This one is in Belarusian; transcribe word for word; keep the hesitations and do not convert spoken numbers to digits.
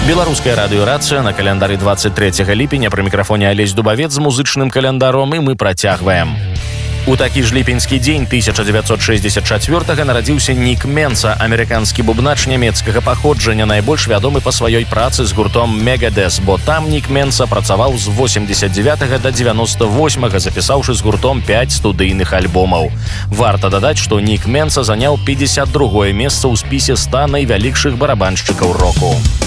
Беларуская радыёрацыя на каляндары двадцать трэцяга ліпеня. Пры мікрафоне Алесь Дубавец з музычным календаром, і мы працягваем. У такі ж ліпеньскі дзень тысяча дзевяцьсот шэсцьдзесят чацвёртага нарадзіўся Нік Менса, амерыканскі бубнач нямецкага паходжання, найбольш вядомы па сваёй працы з гуртом Megadeth, бо там Нік Менса працаваў з восемьдесят девятага да девяносто восьмага, запісаўшы з гуртом пяць студыйных альбомаў. Варта дадаць, што Нік Менса заняў пятьдесят другое месца ў спісе ста найвялікшых барабаншчыкаў року.